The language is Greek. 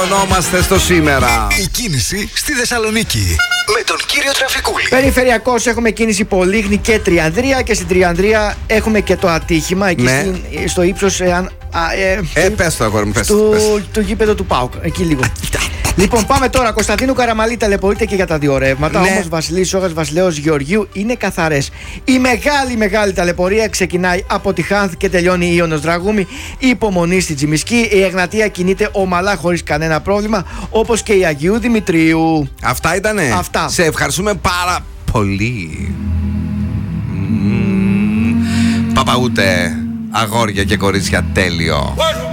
Ονόμαστε στο σήμερα. Η κίνηση στη Θεσσαλονίκη με τον κύριο Τραφικούλη. Περιφερειακός έχουμε κίνηση Πολύγνη και Τριανδρία. Και στην Τριανδρία έχουμε και το ατύχημα εκεί στο ύψος πες το αγόρι μου, του γήπεδο του ΠΑΟΚ. Εκεί λίγο. Λοιπόν, πάμε τώρα. Κωνσταντίνου Καραμαλή ταλαιπωρείται και για τα δύο ρεύματα. Όμως Βασιλής Σόγας, Βασιλέως Γεωργίου είναι καθαρές. Η μεγάλη ταλαιπωρία ξεκινάει από τη Χάνθ και τελειώνει η Ιωνος Δραγούμη. Υπομονή στη Τσιμισκή. Η Εγνατία κινείται ομαλά χωρίς κανένα πρόβλημα. Όπως και η Αγίου Δημητρίου. Αυτά ήτανε. Αυτά. Σε ευχαριστούμε πάρα πολύ. Παπαούτε, αγόρια και κορίτσια, τέλειο.